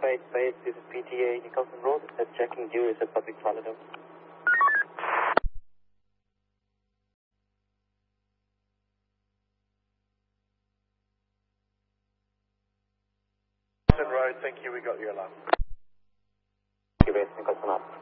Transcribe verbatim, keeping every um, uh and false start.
eight eight, this is P T A Nicholson Road. That's checking due is a public toilet. Road, thank you, we got your alarm. Thank you, Nicholson up.